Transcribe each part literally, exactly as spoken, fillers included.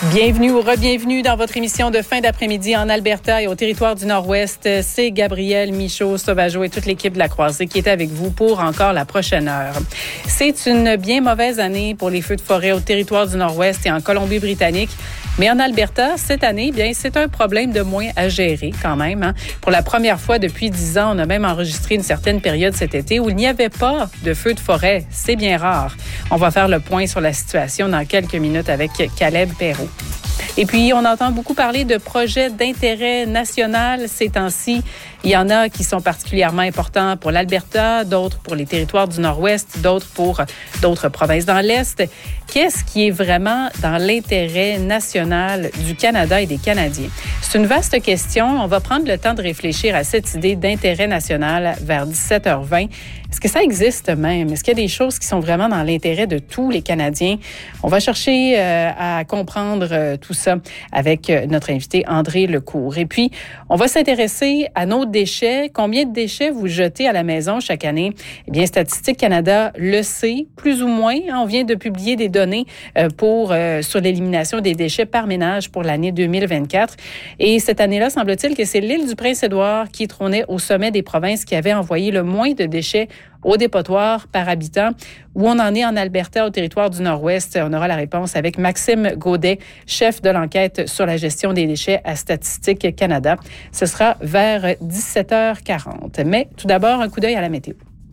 Bienvenue ou re-bienvenue dans votre émission de fin d'après-midi en Alberta et au territoire du Nord-Ouest. C'est Gabrielle Michaud-Sauvageau et toute l'équipe de la Croisée qui est avec vous pour encore la prochaine heure. C'est une bien mauvaise année pour les feux de forêt au territoire du Nord-Ouest et en Colombie-Britannique. Mais en Alberta, cette année, bien, c'est un problème de moins à gérer quand même. Hein. Pour la première fois depuis dix ans, on a même enregistré une certaine période cet été où il n'y avait pas de feux de forêt. C'est bien rare. On va faire le point sur la situation dans quelques minutes avec Caleb Perrault. Et puis, on entend beaucoup parler de projets d'intérêt national ces temps-ci. Il y en a qui sont particulièrement importants pour l'Alberta, d'autres pour les territoires du Nord-Ouest, d'autres pour d'autres provinces dans l'Est. Qu'est-ce qui est vraiment dans l'intérêt national du Canada et des Canadiens? C'est une vaste question. On va prendre le temps de réfléchir à cette idée d'intérêt national vers dix-sept heures vingt. Est-ce que ça existe même? Est-ce qu'il y a des choses qui sont vraiment dans l'intérêt de tous les Canadiens? On va chercher euh, à comprendre euh, tout ça avec euh, notre invité André Lecourt. Et puis, on va s'intéresser à nos déchets. Combien de déchets vous jetez à la maison chaque année? Eh bien, Statistique Canada le sait, plus ou moins. On vient de publier des données euh, pour euh, sur l'élimination des déchets par ménage pour l'année deux mille vingt-quatre. Et cette année-là, semble-t-il que c'est l'île du Prince-Édouard qui trônait au sommet des provinces qui avaient envoyé le moins de déchets au dépotoir par habitant. Où on en est en Alberta, au territoire du Nord-Ouest? On aura la réponse avec Maxime Gaudet, chef de l'enquête sur la gestion des déchets à Statistique Canada. Ce sera vers dix-sept heures quarante. Mais tout d'abord, un coup d'œil à la météo.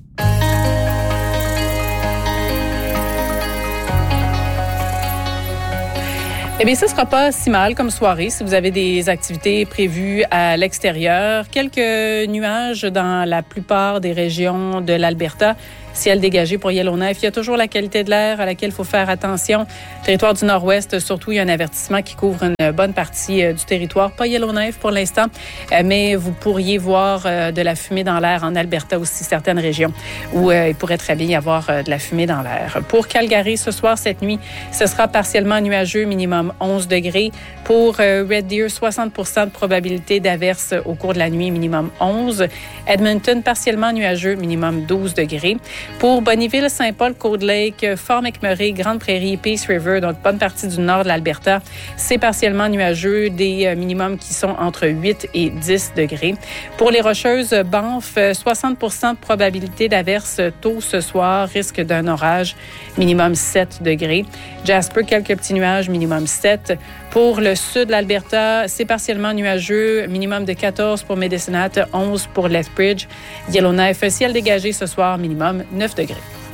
Eh bien, ce ne sera pas si mal comme soirée si vous avez des activités prévues à l'extérieur. Quelques nuages dans la plupart des régions de l'Alberta. Ciel dégagé pour Yellowknife. Il y a toujours la qualité de l'air à laquelle il faut faire attention. Territoire du Nord-Ouest, surtout, il y a un avertissement qui couvre une bonne partie euh, du territoire. Pas Yellowknife pour l'instant, euh, mais vous pourriez voir euh, de la fumée dans l'air en Alberta aussi, certaines régions où euh, il pourrait très bien y avoir euh, de la fumée dans l'air. Pour Calgary, ce soir, cette nuit, ce sera partiellement nuageux, minimum onze degrés. Pour euh, Red Deer, soixante pour cent de probabilité d'averse au cours de la nuit, minimum onze. Edmonton, partiellement nuageux, minimum douze degrés. Pour Bonnyville, Saint-Paul, Cold Lake, Fort McMurray, Grande Prairie, Peace River, donc bonne partie du nord de l'Alberta, c'est partiellement nuageux, des minimums qui sont entre huit et dix degrés. Pour les Rocheuses, Banff, soixante pour cent de probabilité d'averse tôt ce soir, risque d'un orage, minimum sept degrés. Jasper, quelques petits nuages, minimum sept. Pour le sud de l'Alberta, c'est partiellement nuageux, minimum de quatorze pour Medicine Hat, onze pour Lethbridge. Yellowknife, ciel dégagé ce soir, minimum neuf degrés.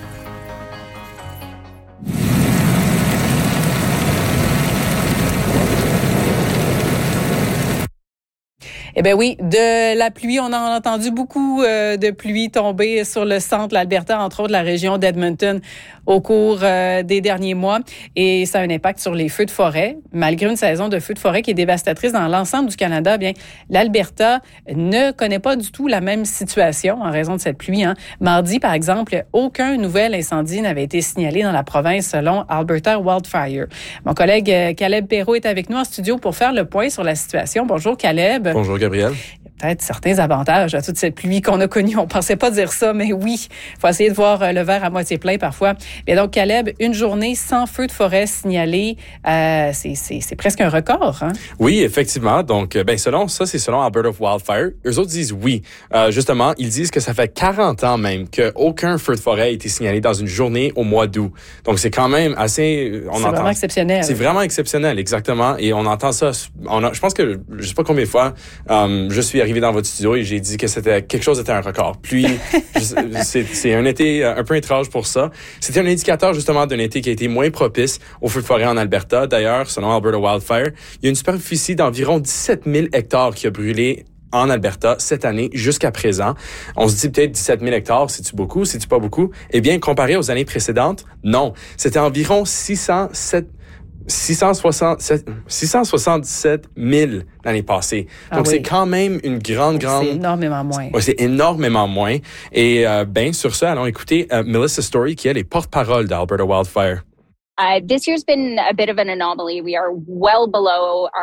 Eh bien oui, de la pluie, on a entendu beaucoup euh, de pluie tomber sur le centre de l'Alberta, entre autres la région d'Edmonton, au cours euh, des derniers mois. Et ça a un impact sur les feux de forêt. Malgré une saison de feux de forêt qui est dévastatrice dans l'ensemble du Canada, bien, l'Alberta ne connaît pas du tout la même situation en raison de cette pluie. Hein. Mardi, par exemple, aucun nouvel incendie n'avait été signalé dans la province selon Alberta Wildfire. Mon collègue euh, Caleb Perrault est avec nous en studio pour faire le point sur la situation. Bonjour Caleb. Bonjour Gabrielle. Il y a peut-être certains avantages à toute cette pluie qu'on a connue. On ne pensait pas dire ça, mais oui, il faut essayer de voir le verre à moitié plein parfois. Bien donc, Caleb, une journée sans feu de forêt signalé, euh, c'est, c'est, c'est presque un record. Hein? Oui, effectivement. Donc, ben selon ça, c'est selon Alberta Wildfire. Eux autres disent oui. Euh, justement, ils disent que ça fait quarante ans même qu'aucun feu de forêt a été signalé dans une journée au mois d'août. Donc, c'est quand même assez... On c'est entend, vraiment exceptionnel. C'est vraiment exceptionnel, exactement. Et on entend ça... On a, je pense que, je sais pas combien de fois, um, je suis arrivé dans votre studio et j'ai dit que c'était quelque chose était un record. Puis, c'est, c'est un été un peu étrange pour ça. C'était un indicateur justement d'un été qui a été moins propice aux feux de forêt en Alberta. D'ailleurs, selon Alberta Wildfire, il y a une superficie d'environ dix-sept mille hectares qui a brûlé en Alberta cette année jusqu'à présent. On se dit peut-être dix-sept mille hectares, c'est-tu beaucoup, c'est-tu pas beaucoup? Eh bien, comparé aux années précédentes, non. C'était environ six cent sept six cent soixante-sept, six cent soixante-dix-sept mille l'année passée. Ah Donc, oui. c'est quand même une grande, grande... C'est énormément moins. Ouais, c'est énormément moins. Et euh, ben sur ça, allons écouter euh, Melissa Story, qui elle est porte-parole d'Alberta Wildfire. Uh, this year's been a bit of an anomaly. We are well below our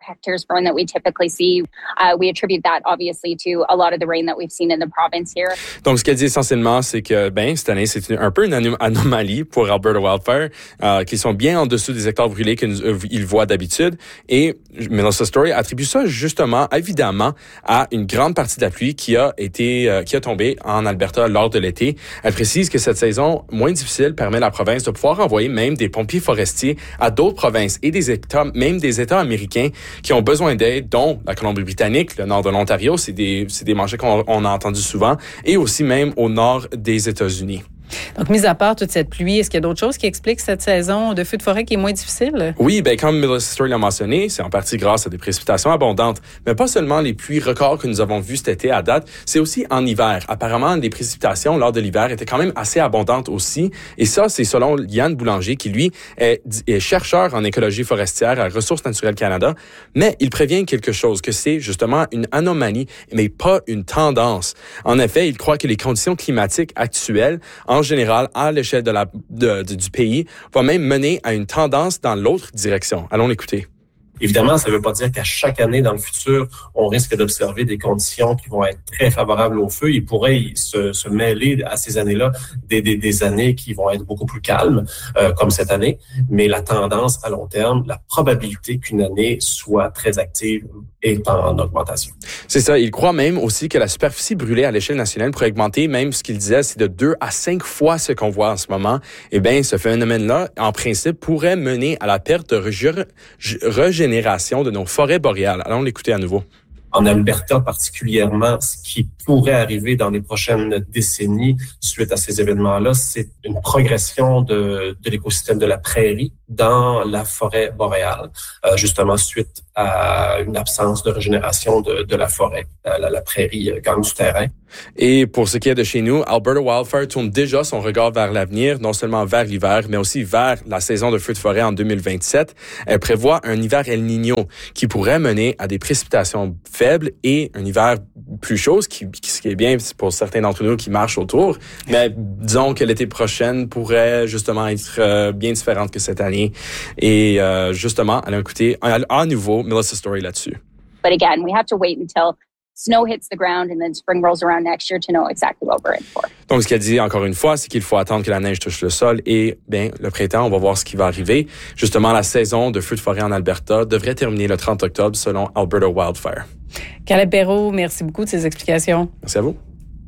hectares burn that we typically see. Uh, we attribute that obviously to a lot of the rain that we've seen in the province here. Donc, ce qu'elle dit essentiellement, c'est que, ben, cette année, c'est une, un peu une anom- anomalie pour Alberta Wildfire, euh, qui sont bien en dessous des hectares brûlés qu'ils euh, voient d'habitude. Et Melissa Story attribue ça justement, évidemment, à une grande partie de la pluie qui a été, euh, qui a tombé en Alberta lors de l'été. Elle précise que cette saison moins difficile permet à la province de pouvoir envoyer même des pompiers forestiers à d'autres provinces et des États, même des États américains qui ont besoin d'aide, dont la Colombie-Britannique, le nord de l'Ontario, c'est des, c'est des manchettes qu'on on a entendues souvent, et aussi même au nord des États-Unis. Donc, mis à part toute cette pluie, est-ce qu'il y a d'autres choses qui expliquent cette saison de feux de forêt qui est moins difficile? Oui, ben comme Melissa Story l'a mentionné, c'est en partie grâce à des précipitations abondantes. Mais pas seulement les pluies records que nous avons vues cet été à date, c'est aussi en hiver. Apparemment, les précipitations lors de l'hiver étaient quand même assez abondantes aussi. Et ça, c'est selon Yann Boulanger, qui lui est, est chercheur en écologie forestière à Ressources naturelles Canada. Mais il prévient quelque chose, que c'est justement une anomalie, mais pas une tendance. En effet, il croit que les conditions climatiques actuelles, en général, à l'échelle de la, de, de, du pays, va même mener à une tendance dans l'autre direction. Allons l'écouter. Évidemment, ça ne veut pas dire qu'à chaque année dans le futur, on risque d'observer des conditions qui vont être très favorables au feu. Il pourrait se, se mêler à ces années-là des, des, des années qui vont être beaucoup plus calmes, euh, comme cette année. Mais la tendance à long terme, la probabilité qu'une année soit très active est en augmentation. C'est ça. Il croit même aussi que la superficie brûlée à l'échelle nationale pourrait augmenter. Même ce qu'il disait, c'est de deux à cinq fois ce qu'on voit en ce moment. Eh bien, ce phénomène-là, en principe, pourrait mener à la perte de régénération génération de nos forêts boréales. Allons l'écouter à nouveau. En Alberta particulièrement, ce qui pourrait arriver dans les prochaines décennies suite à ces événements-là, c'est une progression de, de l'écosystème de la prairie dans la forêt boréale, euh, justement suite à une absence de régénération de, de la forêt. La, la prairie gagne du terrain. Et pour ce qui est de chez nous, Alberta Wildfire tourne déjà son regard vers l'avenir, non seulement vers l'hiver, mais aussi vers la saison de feux de forêt en deux mille vingt-sept. Elle prévoit un hiver El Niño qui pourrait mener à des précipitations faibles et un hiver plus chaud, ce qui, ce qui est bien pour certains d'entre nous qui marchent autour. Mais disons que l'été prochain pourrait justement être euh, bien différente que cette année. Et euh, justement, allons écouter à, à nouveau Melissa Story là-dessus. But again, we have to wait until snow hits the ground and then spring rolls around next year to know exactly what we're in for. Donc, ce qu'elle dit encore une fois, c'est qu'il faut attendre que la neige touche le sol et, bien, le printemps, on va voir ce qui va arriver. Justement, la saison de feux de forêt en Alberta devrait terminer le trente octobre selon Alberta Wildfire. Caleb Perrault, merci beaucoup de ces explications. Merci à vous.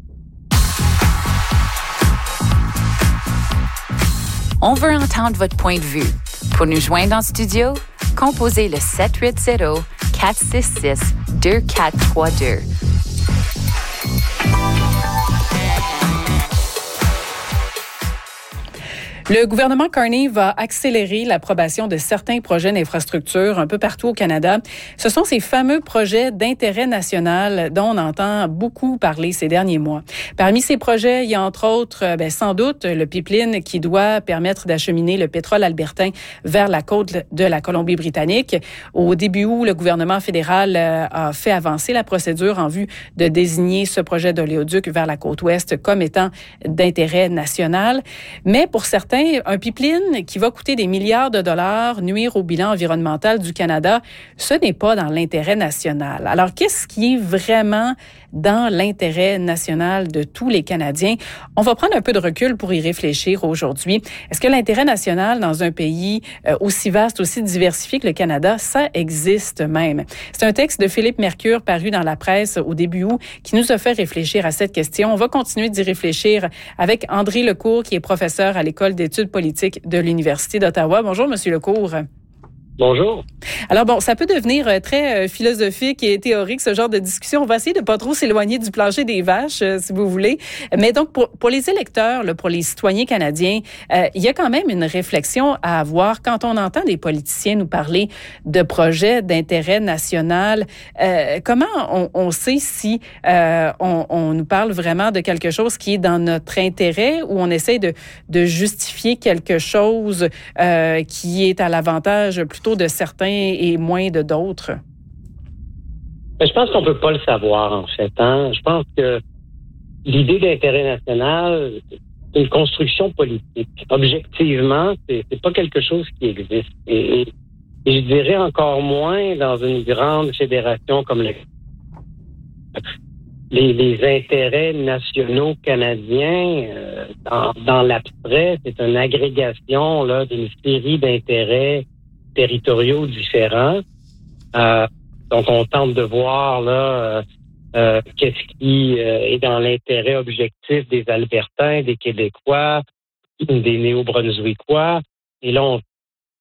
On veut entendre votre point de vue. Pour nous joindre en studio, composez le sept huit zéro, quatre six six, deux quatre trois deux. Le gouvernement Carney va accélérer l'approbation de certains projets d'infrastructure un peu partout au Canada. Ce sont ces fameux projets d'intérêt national dont on entend beaucoup parler ces derniers mois. Parmi ces projets, il y a entre autres, ben, sans doute, le pipeline qui doit permettre d'acheminer le pétrole albertain vers la côte de la Colombie-Britannique. Au début août, le gouvernement fédéral a fait avancer la procédure en vue de désigner ce projet d'oléoduc vers la côte ouest comme étant d'intérêt national. Mais pour certains, un pipeline qui va coûter des milliards de dollars, nuire au bilan environnemental du Canada, ce n'est pas dans l'intérêt national. Alors, qu'est-ce qui est vraiment dans l'intérêt national de tous les Canadiens? On va prendre un peu de recul pour y réfléchir aujourd'hui. Est-ce que l'intérêt national dans un pays aussi vaste, aussi diversifié que le Canada, ça existe même? C'est un texte de Philippe Mercure paru dans la presse au début août qui nous a fait réfléchir à cette question. On va continuer d'y réfléchir avec André Lecourt, qui est professeur à l'École d'études politiques de l'Université d'Ottawa. Bonjour, Monsieur Lecourt. Bonjour. Alors bon, ça peut devenir très euh, philosophique et théorique, ce genre de discussion. On va essayer de pas trop s'éloigner du plancher des vaches, euh, si vous voulez. Mais donc, pour, pour les électeurs, là, pour les citoyens canadiens, euh, il y a quand même une réflexion à avoir quand on entend des politiciens nous parler de projets d'intérêt national. Euh, comment on, on sait si euh, on, on nous parle vraiment de quelque chose qui est dans notre intérêt ou on essaie de, de justifier quelque chose euh, qui est à l'avantage plutôt de certains et moins de d'autres? Je pense qu'on peut pas le savoir, en fait. Hein? Je pense que l'idée d'intérêt national, c'est une construction politique. Objectivement, c'est, c'est pas quelque chose qui existe. Et, et Et je dirais encore moins dans une grande fédération comme le Les, les intérêts nationaux canadiens, euh, dans, dans l'abstrait, c'est une agrégation là d'une série d'intérêts territoriaux différents. Euh, donc, on tente de voir là euh, euh, qu'est-ce qui euh, est dans l'intérêt objectif des Albertains, des Québécois, des Néo-Brunswickois. Et là, on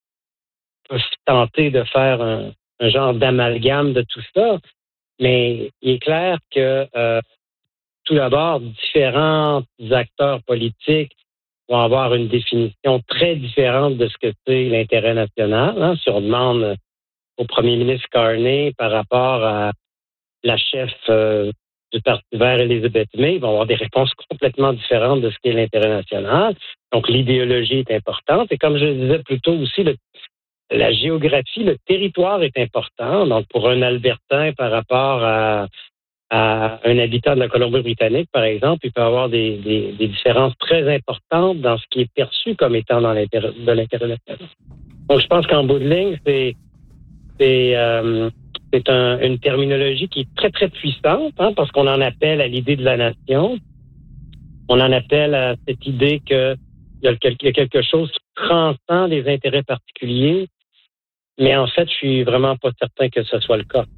peut tenter de faire un, un genre d'amalgame de tout ça. Mais il est clair que, euh, tout d'abord, différents acteurs politiques vont avoir une définition très différente de ce que c'est l'intérêt national. Hein. Si on demande au premier ministre Carney par rapport à la chef euh, du Parti vert, Elizabeth May, ils vont avoir des réponses complètement différentes de ce qu'est l'intérêt national. Donc, l'idéologie est importante. Et comme je le disais plus tôt aussi, le La géographie, le territoire est important. Donc, pour un Albertain par rapport à, à un habitant de la Colombie-Britannique, par exemple, il peut y avoir des, des, des différences très importantes dans ce qui est perçu comme étant dans l'intérêt, de l'intérêt national. Donc, je pense qu'en bout de ligne, c'est, c'est, euh, c'est un, une terminologie qui est très, très puissante, hein, parce qu'on en appelle à l'idée de la nation. On en appelle à cette idée que il y a quelque chose qui transcende des intérêts particuliers. Mais en fait, je suis vraiment pas certain que ce soit le cas.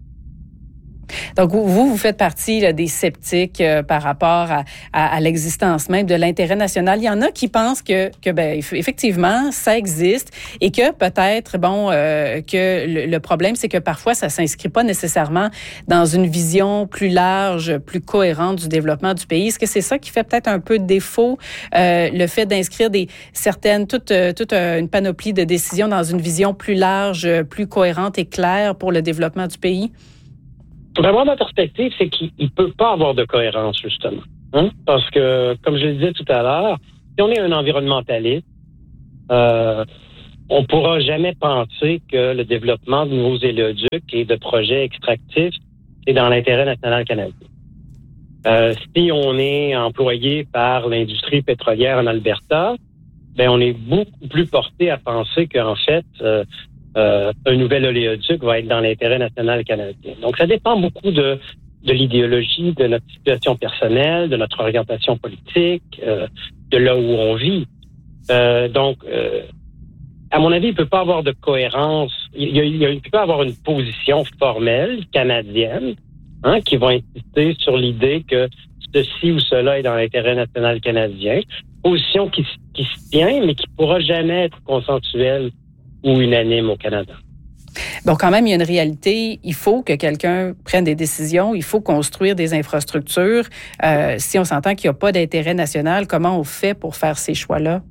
Donc, vous, vous faites partie là, des sceptiques euh, par rapport à, à, à l'existence même de l'intérêt national. Il y en a qui pensent que, que ben, effectivement, ça existe et que peut-être, bon, euh, que le, le problème, c'est que parfois, ça s'inscrit pas nécessairement dans une vision plus large, plus cohérente du développement du pays. Est-ce que c'est ça qui fait peut-être un peu défaut, euh, le fait d'inscrire des certaines, toute, toute une panoplie de décisions dans une vision plus large, plus cohérente et claire pour le développement du pays? Vraiment, ma perspective, c'est qu'il ne peut pas avoir de cohérence, justement. Hein? Parce que, comme je le disais tout à l'heure, si on est un environnementaliste, euh, on ne pourra jamais penser que le développement de nouveaux éléoducs et de projets extractifs est dans l'intérêt national canadien. Euh, si on est employé par l'industrie pétrolière en Alberta, ben on est beaucoup plus porté à penser qu'en fait, euh, Euh, un nouvel oléoduc va être dans l'intérêt national canadien. Donc, ça dépend beaucoup de, de l'idéologie, de notre situation personnelle, de notre orientation politique, euh, de là où on vit. Euh, donc, euh, à mon avis, il ne peut pas avoir de cohérence. Il, y a, il, y a, il peut pas avoir une position formelle canadienne hein, qui va insister sur l'idée que ceci ou cela est dans l'intérêt national canadien. Position qui, qui se tient, mais qui ne pourra jamais être consensuelle ou unanime au Canada. Donc, quand même, il y a une réalité. Il faut que quelqu'un prenne des décisions. Il faut construire des infrastructures. Euh, si on s'entend qu'il n'y a pas d'intérêt national, comment on fait pour faire ces choix-là?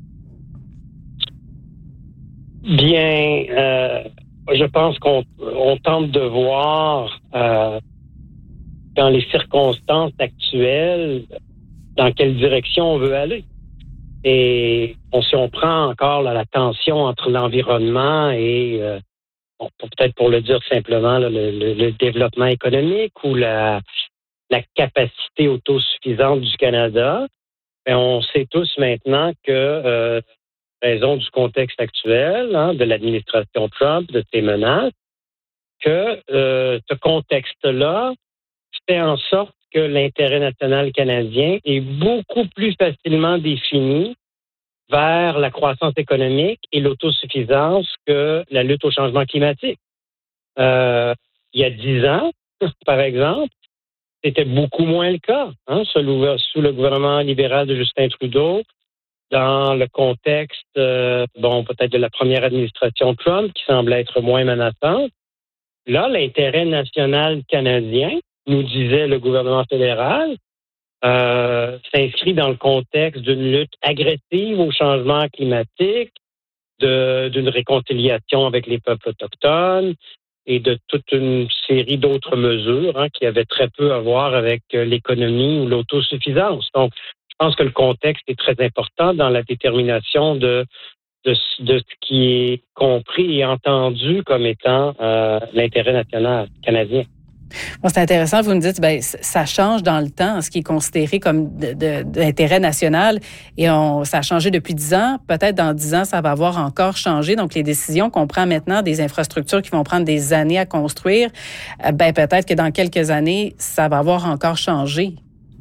Bien, euh, je pense qu'on on tente de voir euh, dans les circonstances actuelles dans quelle direction on veut aller. Et on, si on prend encore là, la tension entre l'environnement et, euh, bon, peut-être pour le dire simplement, là, le, le, le développement économique ou la, la capacité autosuffisante du Canada, bien, on sait tous maintenant que, euh, raison du contexte actuel, hein, de l'administration Trump, de ses menaces, que euh, ce contexte-là fait en sorte que l'intérêt national canadien est beaucoup plus facilement défini vers la croissance économique et l'autosuffisance que la lutte au changement climatique. Euh, il y a dix ans, par exemple, c'était beaucoup moins le cas. Hein, sous le gouvernement libéral de Justin Trudeau, dans le contexte, euh, bon, peut-être de la première administration Trump, qui semblait être moins menaçante. Là, l'intérêt national canadien, nous disait le gouvernement fédéral, euh, s'inscrit dans le contexte d'une lutte agressive au changement climatique, de, d'une réconciliation avec les peuples autochtones et de toute une série d'autres mesures hein, qui avaient très peu à voir avec l'économie ou l'autosuffisance. Donc, je pense que le contexte est très important dans la détermination de, de, de ce qui est compris et entendu comme étant euh, l'intérêt national canadien. Bon, c'est intéressant, vous me dites, ben, ça change dans le temps, ce qui est considéré comme de, de, d'intérêt national, et on, ça a changé depuis dix ans. Peut-être dans dix ans, ça va avoir encore changé. Donc, les décisions qu'on prend maintenant, des infrastructures qui vont prendre des années à construire, ben, peut-être que dans quelques années, ça va avoir encore changé.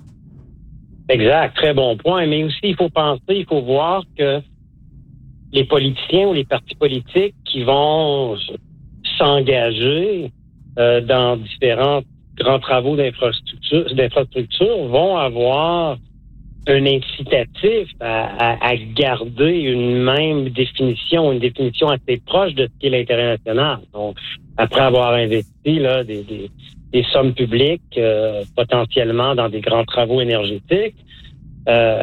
Exact, très bon point. Mais aussi, il faut penser, il faut voir que les politiciens ou les partis politiques qui vont s'engager euh, dans différents grands travaux d'infrastructure, d'infrastructure vont avoir un incitatif à, à, à garder une même définition, une définition assez proche de ce qu'est l'intérêt national. Donc, après avoir investi là des, des, des sommes publiques euh, potentiellement dans des grands travaux énergétiques, euh,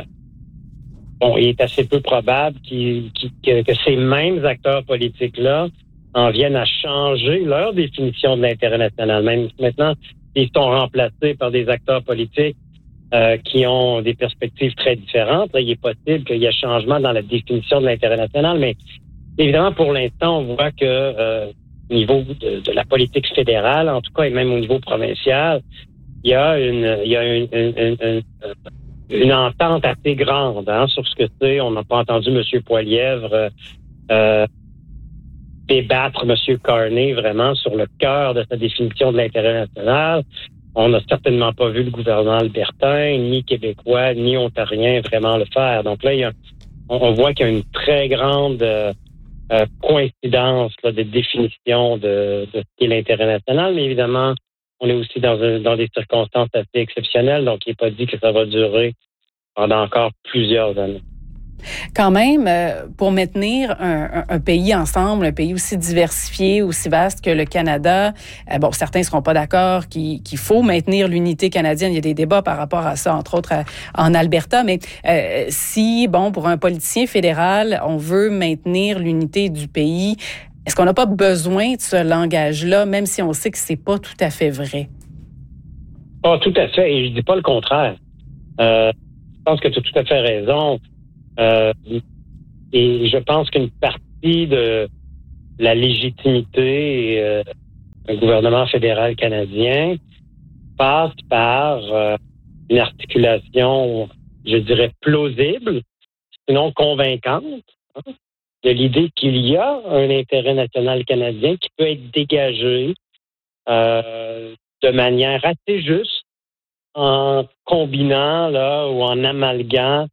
bon, il est assez peu probable qu'il, qu'il, que, que ces mêmes acteurs politiques-là en viennent à changer leur définition de l'intérêt national. Même maintenant, ils sont remplacés par des acteurs politiques euh, qui ont des perspectives très différentes. Là, il est possible qu'il y ait changement dans la définition de l'intérêt national, mais évidemment, pour l'instant, on voit que euh, au niveau de, de la politique fédérale, en tout cas, et même au niveau provincial, il y a une, il y a une, une, une, une, une entente assez grande hein, sur ce que c'est. On n'a pas entendu M. Poilievre euh, débattre M. Carney vraiment sur le cœur de sa définition de l'intérêt national. On n'a certainement pas vu le gouvernement albertain, ni québécois, ni ontarien vraiment le faire. Donc là, il y a, on, on voit qu'il y a une très grande euh, euh, coïncidence là, de définition de, de ce qu'est l'intérêt national, mais évidemment, on est aussi dans, un, dans des circonstances assez exceptionnelles, donc il n'est pas dit que ça va durer pendant encore plusieurs années. Quand même, euh, pour maintenir un, un, un pays ensemble, un pays aussi diversifié, aussi vaste que le Canada, euh, bon, certains ne seront pas d'accord qu'il, qu'il faut maintenir l'unité canadienne. Il y a des débats par rapport à ça, entre autres à, en Alberta. Mais euh, si, bon, pour un politicien fédéral, on veut maintenir l'unité du pays, est-ce qu'on n'a pas besoin de ce langage-là, même si on sait que c'est pas tout à fait vrai? Pas tout à fait, et je dis pas le contraire. Euh, je pense que tu as tout à fait raison. Euh, et je pense qu'une partie de la légitimité euh, d'un gouvernement fédéral canadien passe par euh, une articulation, je dirais, plausible, sinon convaincante, hein, de l'idée qu'il y a un intérêt national canadien qui peut être dégagé euh, de manière assez juste en combinant là ou en amalguant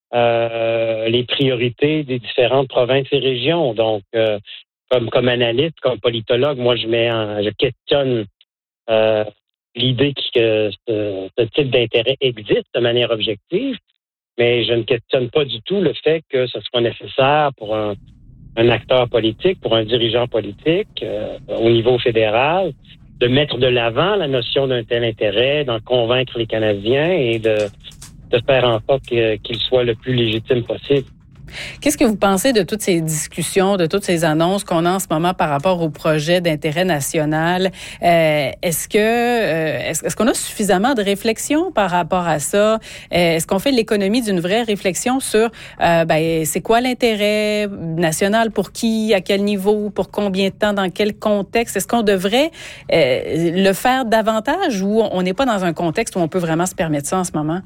Euh, les priorités des différentes provinces et régions. Donc, euh, comme comme analyste, comme politologue, moi, je mets en, je questionne euh, l'idée que ce, ce type d'intérêt existe de manière objective, mais je ne questionne pas du tout le fait que ce soit nécessaire pour un, un acteur politique, pour un dirigeant politique euh, au niveau fédéral, de mettre de l'avant la notion d'un tel intérêt, d'en convaincre les Canadiens et de de faire en sorte qu'il soit le plus légitime possible. Qu'est-ce que vous pensez de toutes ces discussions, de toutes ces annonces qu'on a en ce moment par rapport au projet d'intérêt national? Euh, est-ce que euh, est-ce, est-ce qu'on a suffisamment de réflexion par rapport à ça? Euh, est-ce qu'on fait l'économie d'une vraie réflexion sur euh, ben c'est quoi l'intérêt national, pour qui, à quel niveau, pour combien de temps, dans quel contexte? Est-ce qu'on devrait euh, le faire davantage, ou on n'est pas dans un contexte où on peut vraiment se permettre ça en ce moment?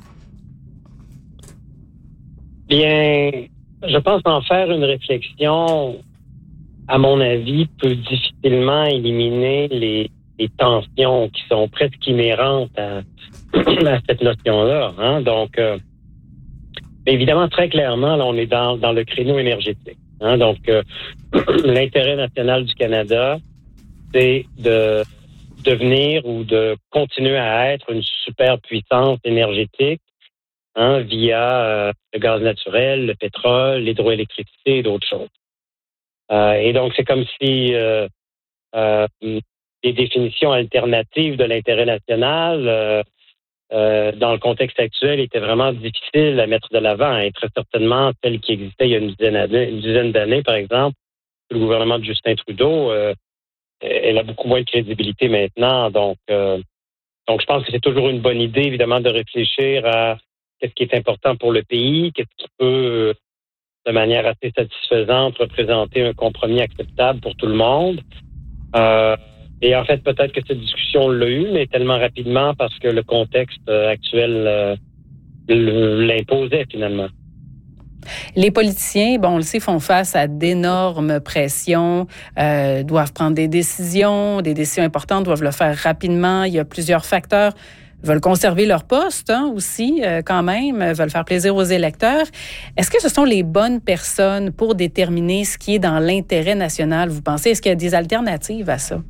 Bien, je pense qu'en faire une réflexion, à mon avis, peut difficilement éliminer les, les tensions qui sont presque inhérentes à, à cette notion-là. Hein? Donc, euh, évidemment, très clairement, là, on est dans, dans le créneau énergétique. Hein? Donc, euh, l'intérêt national du Canada, c'est de devenir ou de continuer à être une superpuissance énergétique, Hein, via euh, le gaz naturel, le pétrole, l'hydroélectricité et d'autres choses. Euh, et donc, c'est comme si euh, euh, les définitions alternatives de l'intérêt national, euh, euh, dans le contexte actuel, étaient vraiment difficiles à mettre de l'avant, et très certainement celles qui existaient il y a une dizaine d'années, une dizaine d'années par exemple, le gouvernement de Justin Trudeau, euh, elle a beaucoup moins de crédibilité maintenant. Donc, euh, donc, je pense que c'est toujours une bonne idée, évidemment, de réfléchir à qu'est-ce qui est important pour le pays, qu'est-ce qui peut, de manière assez satisfaisante, représenter un compromis acceptable pour tout le monde. Euh, Et en fait, peut-être que cette discussion l'a eu, mais tellement rapidement parce que le contexte actuel euh, l'imposait finalement. Les politiciens, bon, on le sait, font face à d'énormes pressions, euh, doivent prendre des décisions, des décisions importantes, doivent le faire rapidement. Il y a plusieurs facteurs. Veulent conserver leur poste hein, aussi, euh, quand même, veulent faire plaisir aux électeurs. Est-ce que ce sont les bonnes personnes pour déterminer ce qui est dans l'intérêt national, vous pensez? Est-ce qu'il y a des alternatives à ça?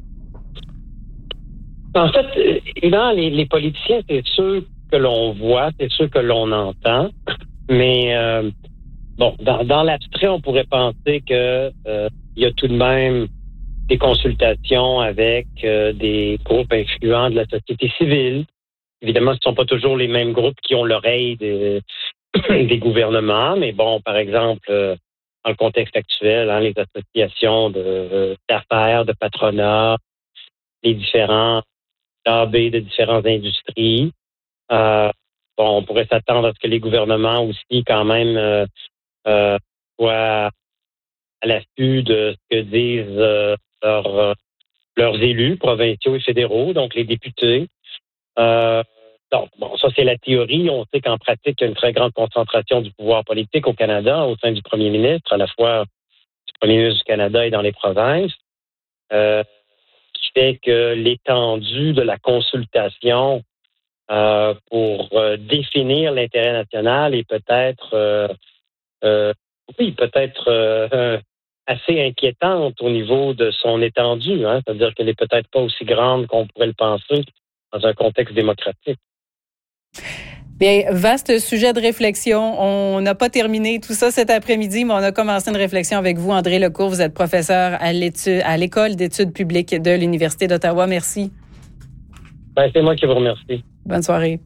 En fait, évidemment, les, les politiciens, c'est ceux que l'on voit, c'est ceux que l'on entend. Mais euh, bon, dans, dans l'abstrait, on pourrait penser que euh, il y a tout de même des consultations avec euh, des groupes influents de la société civile. Évidemment, ce ne sont pas toujours les mêmes groupes qui ont l'oreille des, des gouvernements, mais bon, par exemple, euh, dans le contexte actuel, hein, les associations de, euh, d'affaires, de patronat, les différents A B de différentes industries. Euh, bon, on pourrait s'attendre à ce que les gouvernements aussi, quand même, euh, euh, soient à l'affût de ce que disent euh, leurs, euh, leurs élus provinciaux et fédéraux, donc les députés. Euh, donc, bon, ça, c'est la théorie. On sait qu'en pratique, il y a une très grande concentration du pouvoir politique au Canada, au sein du premier ministre, à la fois du premier ministre du Canada et dans les provinces. Euh, qui fait que l'étendue de la consultation euh, pour euh, définir l'intérêt national est peut-être, euh, euh, oui, peut-être euh, assez inquiétante au niveau de son étendue. Hein? C'est-à-dire qu'elle n'est peut-être pas aussi grande qu'on pourrait le penser dans un contexte démocratique. Bien, vaste sujet de réflexion. On n'a pas terminé tout ça cet après-midi, mais on a commencé une réflexion avec vous, André Lecourt. Vous êtes professeur à, à l'École d'études publiques de l'Université d'Ottawa. Merci. Ben, c'est moi qui vous remercie. Bonne soirée.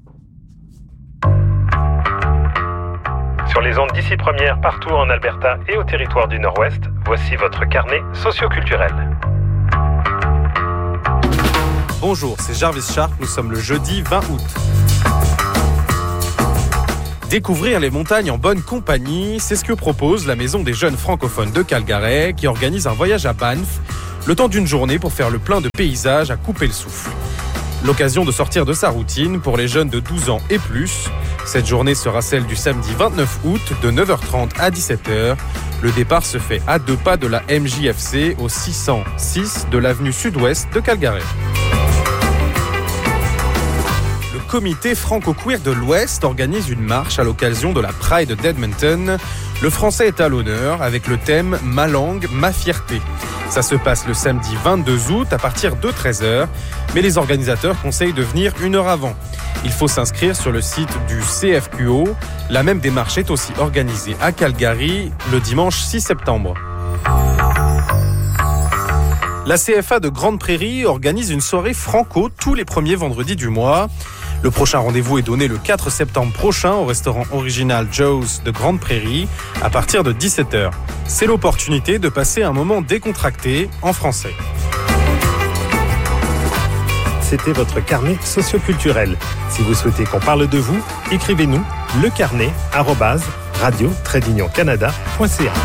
Sur les ondes d'ici première, partout en Alberta et au territoire du Nord-Ouest, voici votre carnet socioculturel. Bonjour, c'est Jarvis Sharp. Nous sommes le jeudi vingt août. Découvrir les montagnes en bonne compagnie, c'est ce que propose la Maison des jeunes francophones de Calgary qui organise un voyage à Banff, le temps d'une journée pour faire le plein de paysages à couper le souffle. L'occasion de sortir de sa routine pour les jeunes de douze ans et plus. Cette journée sera celle du samedi vingt-neuf août de neuf heures trente à dix-sept heures. Le départ se fait à deux pas de la M J F C au six cent six de l'avenue sud-ouest de Calgary. Le comité franco-queer de l'Ouest organise une marche à l'occasion de la Pride d'Edmonton. Le français est à l'honneur avec le thème « Ma langue, ma fierté ». Ça se passe le samedi vingt-deux août à partir de treize heures, mais les organisateurs conseillent de venir une heure avant. Il faut s'inscrire sur le site du C F Q O. La même démarche est aussi organisée à Calgary le dimanche six septembre. La C F A de Grande Prairie organise une soirée franco tous les premiers vendredis du mois. Le prochain rendez-vous est donné le quatre septembre prochain au restaurant original Joe's de Grande Prairie à partir de dix-sept heures. C'est l'opportunité de passer un moment décontracté en français. C'était votre carnet socioculturel. Si vous souhaitez qu'on parle de vous, écrivez-nous lecarnet arobase radio trait d'union canada point c a.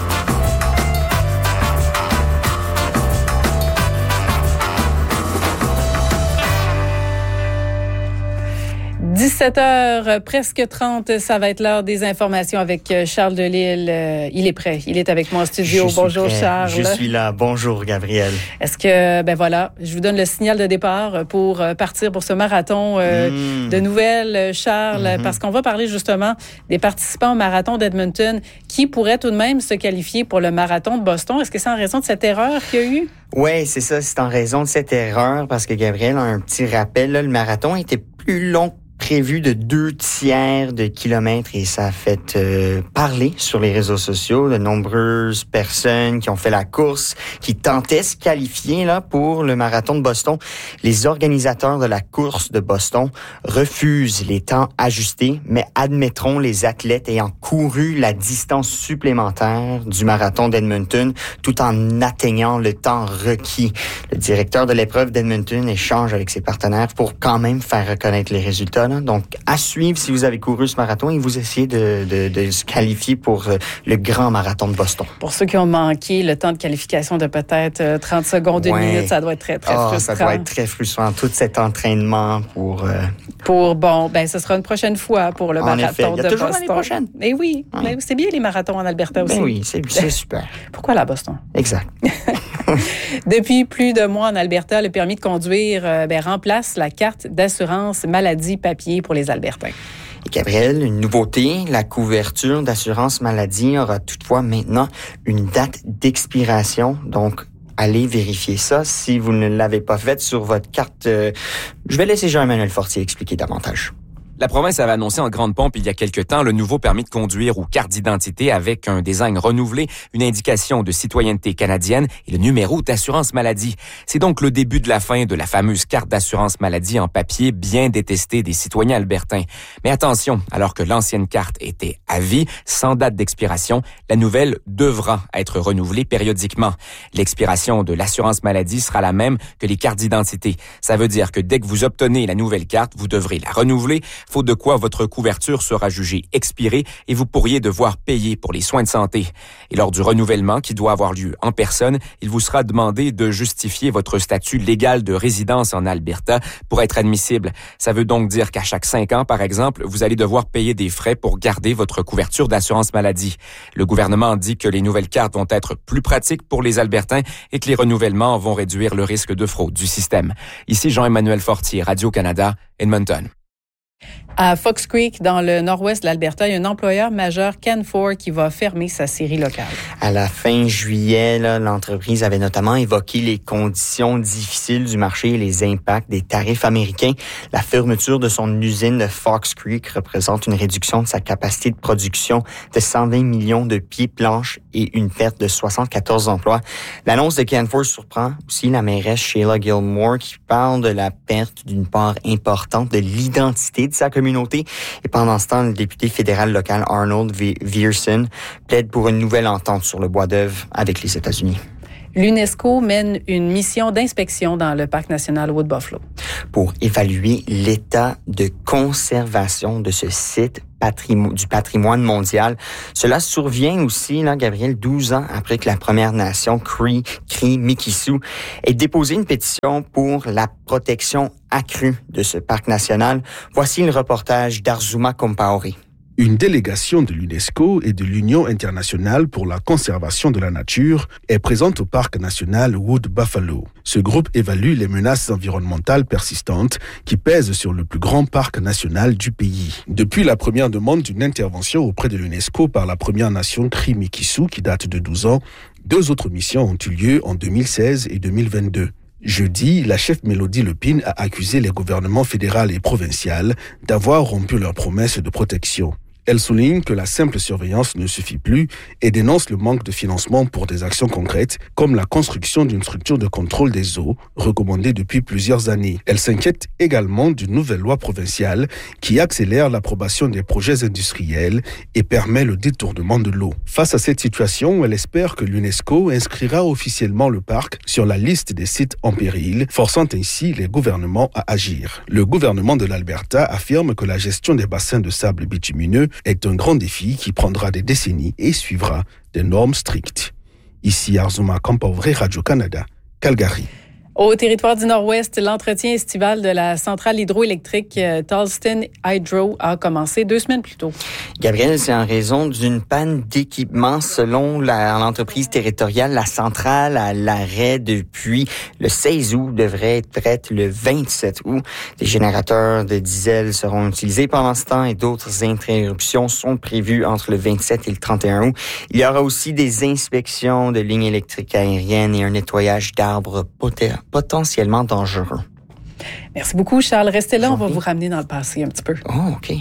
dix-sept heures, presque trente, ça va être l'heure des informations avec Charles Delisle. Il est prêt, il est avec moi en studio. Je Bonjour prêt. Charles. Je suis là. Bonjour Gabrielle. Est-ce que, ben voilà, je vous donne le signal de départ pour partir pour ce marathon euh, mmh. de nouvelles, Charles, mmh. parce qu'on va parler justement des participants au marathon d'Edmonton qui pourraient tout de même se qualifier pour le marathon de Boston. Est-ce que c'est en raison de cette erreur qu'il y a eu? Oui, c'est ça, c'est en raison de cette erreur parce que Gabrielle a un petit rappel. Là, le marathon était plus long prévu de deux tiers de kilomètres et ça a fait euh, parler sur les réseaux sociaux de nombreuses personnes qui ont fait la course, qui tentaient de se qualifier là pour le marathon de Boston. Les organisateurs de la course de Boston refusent les temps ajustés, mais admettront les athlètes ayant couru la distance supplémentaire du marathon d'Edmonton tout en atteignant le temps requis. Le directeur de l'épreuve d'Edmonton échange avec ses partenaires pour quand même faire reconnaître les résultats. Là. Donc, à suivre si vous avez couru ce marathon et vous essayez de, de, de se qualifier pour euh, le grand marathon de Boston. Pour ceux qui ont manqué le temps de qualification de peut-être euh, trente secondes, une ouais. minute, ça doit être très, très oh, frustrant. Ça doit être très frustrant, tout cet entraînement pour... Euh... Pour, bon, ben ce sera une prochaine fois pour le en marathon effet. Il y a de toujours Boston. L'année prochaine. Eh oui, ouais. mais c'est bien les marathons en Alberta aussi. Ben oui, c'est, c'est super. Pourquoi là, Boston? Exact. Depuis plus de mois en Alberta, le permis de conduire euh, ben, remplace la carte d'assurance maladie papier pour les Albertains. Et Gabriel, une nouveauté, la couverture d'assurance maladie aura toutefois maintenant une date d'expiration. Donc, allez vérifier ça si vous ne l'avez pas fait sur votre carte. Euh, je vais laisser Jean-Emmanuel Fortier expliquer davantage. La province avait annoncé en grande pompe il y a quelque temps le nouveau permis de conduire ou carte d'identité avec un design renouvelé, une indication de citoyenneté canadienne et le numéro d'assurance maladie. C'est donc le début de la fin de la fameuse carte d'assurance maladie en papier bien détestée des citoyens albertains. Mais attention, alors que l'ancienne carte était à vie, sans date d'expiration, la nouvelle devra être renouvelée périodiquement. L'expiration de l'assurance maladie sera la même que les cartes d'identité. Ça veut dire que dès que vous obtenez la nouvelle carte, vous devrez la renouveler, faute de quoi votre couverture sera jugée expirée et vous pourriez devoir payer pour les soins de santé. Et lors du renouvellement qui doit avoir lieu en personne, il vous sera demandé de justifier votre statut légal de résidence en Alberta pour être admissible. Ça veut donc dire qu'à chaque cinq ans, par exemple, vous allez devoir payer des frais pour garder votre couverture d'assurance maladie. Le gouvernement dit que les nouvelles cartes vont être plus pratiques pour les Albertains et que les renouvellements vont réduire le risque de fraude du système. Ici Jean-Emmanuel Fortier, Radio-Canada, Edmonton. À Fox Creek, dans le nord-ouest de l'Alberta, il y a un employeur majeur, Canfor, qui va fermer sa scierie locale. À la fin juillet, là, l'entreprise avait notamment évoqué les conditions difficiles du marché et les impacts des tarifs américains. La fermeture de son usine de Fox Creek représente une réduction de sa capacité de production de cent vingt millions de pieds planches et une perte de soixante-quatorze emplois. L'annonce de Canfor surprend aussi la mairesse Sheila Gilmore qui parle de la perte d'une part importante de l'identité de sa communauté. Et pendant ce temps, le député fédéral local Arnold Viersen plaide pour une nouvelle entente sur le bois d'œuvre avec les États-Unis. L'UNESCO mène une mission d'inspection dans le parc national Wood Buffalo. Pour évaluer l'état de conservation de ce site patrimo- du patrimoine mondial. Cela survient aussi, là, Gabriel, douze ans après que la Première Nation Cree, Cree Mikisew ait déposé une pétition pour la protection accrue de ce parc national. Voici le reportage d'Arzuma Compaoré. Une délégation de l'UNESCO et de l'Union internationale pour la conservation de la nature est présente au parc national Wood Buffalo. Ce groupe évalue les menaces environnementales persistantes qui pèsent sur le plus grand parc national du pays. Depuis la première demande d'une intervention auprès de l'UNESCO par la Première Nation Cree Mikisew, qui date de douze ans, deux autres missions ont eu lieu en deux mille seize et deux mille vingt-deux. Jeudi, la chef Mélodie Lepine a accusé les gouvernements fédéral et provincial d'avoir rompu leurs promesses de protection. Elle souligne que la simple surveillance ne suffit plus et dénonce le manque de financement pour des actions concrètes comme la construction d'une structure de contrôle des eaux recommandée depuis plusieurs années. Elle s'inquiète également d'une nouvelle loi provinciale qui accélère l'approbation des projets industriels et permet le détournement de l'eau. Face à cette situation, elle espère que l'UNESCO inscrira officiellement le parc sur la liste des sites en péril, forçant ainsi les gouvernements à agir. Le gouvernement de l'Alberta affirme que la gestion des bassins de sable bitumineux est un grand défi qui prendra des décennies et suivra des normes strictes. Ici Arzuma Compaoré, Radio-Canada, Calgary. Au territoire du Nord-Ouest, l'entretien estival de la centrale hydroélectrique euh, Tolston Hydro a commencé deux semaines plus tôt. Gabriel, c'est en raison d'une panne d'équipement. Selon la, l'entreprise territoriale, la centrale à l'arrêt depuis le seize août devrait être prête le vingt-sept août. Des générateurs de diesel seront utilisés pendant ce temps et d'autres interruptions sont prévues entre le vingt-sept et le trente et un août. Il y aura aussi des inspections de lignes électriques aériennes et un nettoyage d'arbres potentiels. potentiellement dangereux. Merci beaucoup, Charles. Restez là, on va vous ramener dans le passé un petit peu. Oh, OK.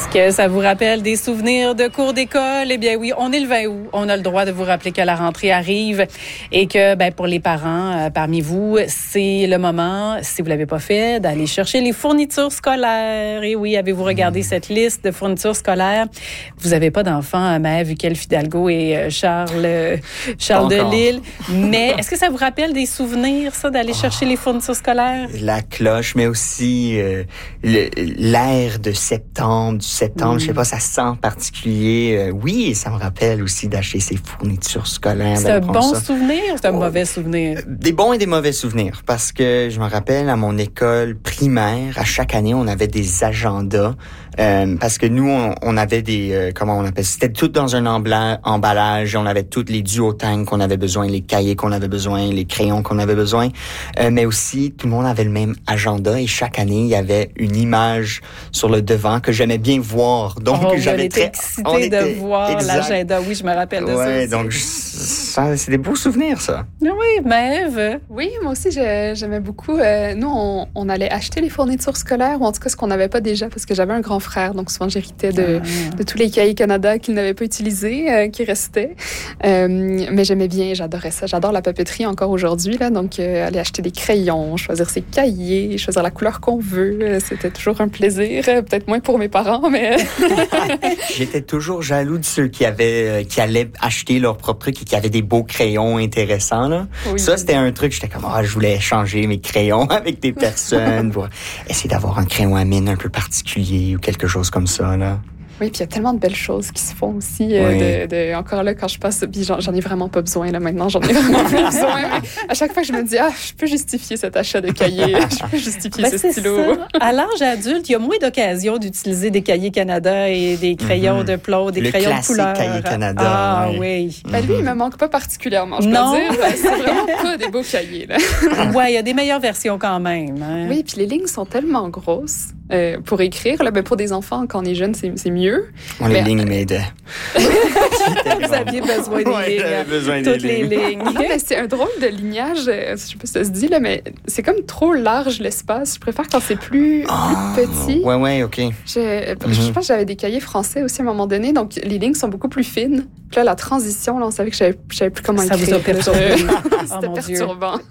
Est-ce que ça vous rappelle des souvenirs de cours d'école? Eh bien oui, on est le vingt août. On a le droit de vous rappeler que la rentrée arrive et que ben, pour les parents euh, parmi vous, c'est le moment, si vous l'avez pas fait, d'aller chercher les fournitures scolaires. Et oui, avez-vous regardé mmh. cette liste de fournitures scolaires? Vous n'avez pas d'enfants, Maëve, Huquel Fidalgo et Charles, Charles de Lille. Mais est-ce que ça vous rappelle des souvenirs, ça, d'aller oh. chercher les fournitures scolaires? La cloche, mais aussi euh, le, l'air de septembre, du septembre, mmh. je sais pas, ça sent particulier. Euh, oui, ça me rappelle aussi d'acheter ces fournitures scolaires. C'est un bon ça. souvenir ou c'est un oh. mauvais souvenir? Des bons et des mauvais souvenirs. Parce que je me rappelle, à mon école primaire, à chaque année, on avait des agendas. Euh, parce que nous, on, on avait des... Euh, comment on appelle ça? C'était tout dans un embla- emballage. On avait toutes les duotangs qu'on avait besoin, les cahiers qu'on avait besoin, les crayons qu'on avait besoin. Euh, mais aussi, tout le monde avait le même agenda et chaque année, il y avait une image sur le devant que j'aimais bien voir. Donc, oh, j'avais on était très... excité on était... de voir exact. l'agenda. Oui, je me rappelle de ouais, ça. donc, ça, c'est des beaux souvenirs, ça. Oui, Maëve. Oui, moi aussi, j'aimais beaucoup. Euh, nous, on, on allait acheter les fournitures scolaires, ou en tout cas, ce qu'on n'avait pas déjà, parce que j'avais un grand frère, donc souvent, j'héritais de, ah. de tous les cahiers Canada qu'il n'avait pas utilisés, euh, qui restaient. Euh, mais j'aimais bien, j'adorais ça. J'adore la papeterie encore aujourd'hui, là. Donc, euh, aller acheter des crayons, choisir ses cahiers, choisir la couleur qu'on veut. Euh, c'était toujours un plaisir. Euh, peut-être moins pour mes parents, mais... J'étais toujours jaloux de ceux qui avaient, euh, qui allaient acheter leur propre truc et qui avaient des beaux crayons intéressants, là. Oui. Ça, c'était un truc, j'étais comme, ah, je voulais échanger mes crayons avec des personnes pour essayer d'avoir un crayon à mine un peu particulier ou quelque chose comme ça, là. Oui, puis il y a tellement de belles choses qui se font aussi. Euh, oui. de, de, encore là, quand je passe, puis j'en, j'en ai vraiment pas besoin, là, maintenant, j'en ai vraiment plus besoin. Mais à chaque fois que je me dis, ah, je peux justifier cet achat de cahiers, je peux justifier ben, ce c'est stylo. Ça. À l'âge adulte, il y a moins d'occasions d'utiliser des cahiers Canada et des crayons mm-hmm. de plomb, des Le crayons de couleur. Le classique cahier Canada. Ah oui. oui. Ben, lui, il me manque pas particulièrement, je non. peux dire. C'est vraiment pas des beaux cahiers, là. Oui, il y a des meilleures versions quand même. Hein. Oui, puis les lignes sont tellement grosses. Euh, pour écrire, là, ben pour des enfants, quand on est jeune, c'est, c'est mieux. On les lignes m'aidaient. Vous aviez besoin des ouais, lignes. Besoin toutes des les lignes. Ah, ben, c'est un drôle de lignage. Je sais pas si ça se dit, là, mais c'est comme trop large l'espace. Je préfère quand c'est plus, oh, plus petit. Ouais, ouais, OK. Je, mm-hmm. je pense que j'avais des cahiers français aussi à un moment donné, donc les lignes sont beaucoup plus fines. Puis là, la transition, là, on savait que je savais, je savais plus comment ça écrire. Ça vous a perturbé. C'était oh, perturbant.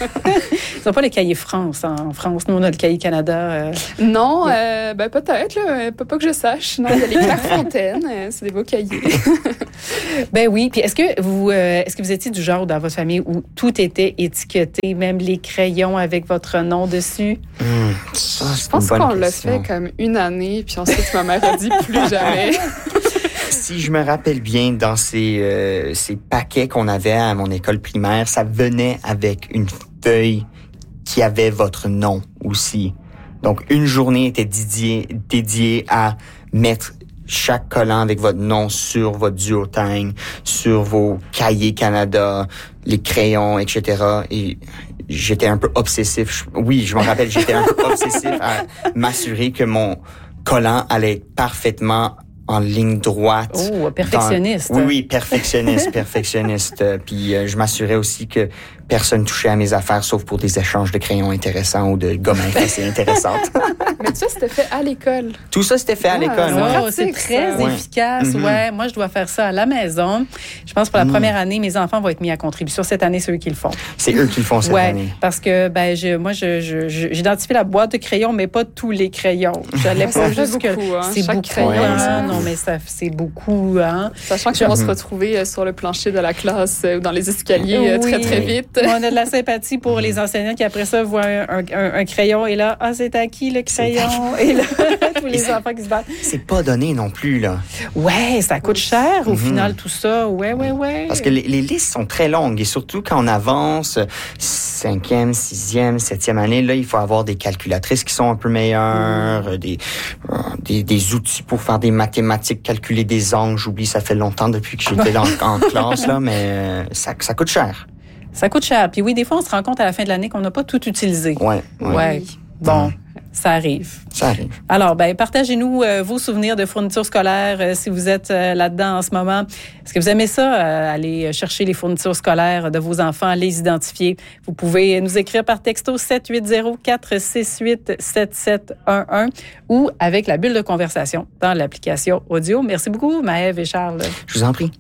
Ils n'ont pas les cahiers France. Hein. En France, nous, on a le cahier Canada. Euh... Non, euh, ben peut-être, là, pas, pas que je sache. Non, il y a les Clairefontaine, euh, c'est des beaux cahiers. Ben oui. Puis est-ce que vous, euh, est-ce que vous étiez du genre dans votre famille où tout était étiqueté, même les crayons avec votre nom dessus? Mmh, ça, je pense qu'on question. l'a fait comme une année, puis ensuite ma mère a dit plus jamais. Si je me rappelle bien, dans ces, euh, ces paquets qu'on avait à mon école primaire, ça venait avec une feuille qui avait votre nom aussi. Donc, une journée était dédiée, dédiée à mettre chaque collant avec votre nom sur votre duotang, sur vos cahiers Canada, les crayons, et cetera. Et j'étais un peu obsessif. Oui, je me rappelle, j'étais un peu obsessif à m'assurer que mon collant allait être parfaitement en ligne droite. Oh, perfectionniste. Dans... Oui, oui, perfectionniste, perfectionniste. Puis euh, je m'assurais aussi que personne touchait à mes affaires, sauf pour des échanges de crayons intéressants ou de gommes assez intéressantes. Mais tout ça, c'était fait à l'école. Tout ça, c'était fait à l'école, ah, ouais. C'est très ça. efficace. Ouais. Mm-hmm. ouais. Moi, je dois faire ça à la maison. Je pense que pour la mm. première année, mes enfants vont être mis à contribution. Cette année, c'est eux qui le font. C'est eux qui le font cette ouais, année. Parce que, ben, je, moi, je, je, je, j'identifie la boîte de crayons, mais pas tous les crayons. J'allais pas juste que... Beaucoup, hein. C'est Chaque beaucoup. crayon, hein. ça. Non, mais ça, c'est beaucoup. Hein. Sachant qu'ils vont se retrouver sur le plancher de la classe ou dans les escaliers oui. très, très vite. On a de la sympathie pour les enseignants qui, après ça, voient un, un, un crayon et là, ah, c'est à qui le crayon? Et là, tous les et enfants qui se battent. C'est pas donné non plus, là. Ouais, ça coûte cher au mm-hmm. final, tout ça. Ouais, ouais, ouais. Parce que les, les listes sont très longues et surtout quand on avance cinquième, sixième, septième année, là, il faut avoir des calculatrices qui sont un peu meilleures, mm. des, euh, des, des outils pour faire des mathématiques, calculer des angles. J'oublie, ça fait longtemps depuis que j'étais dans, en classe, là, mais ça, ça coûte cher. Ça coûte cher. Puis oui, des fois, on se rend compte à la fin de l'année qu'on n'a pas tout utilisé. Ouais. Ouais. ouais. Bon. Ça arrive. Ça arrive. Alors, ben, partagez-nous euh, vos souvenirs de fournitures scolaires euh, si vous êtes euh, là-dedans en ce moment. Est-ce que vous aimez ça, euh, aller chercher les fournitures scolaires de vos enfants, les identifier? Vous pouvez nous écrire par texto sept huit zéro, quatre six huit, sept sept un un ou avec la bulle de conversation dans l'application audio. Merci beaucoup, Maëve et Charles. Je vous en prie.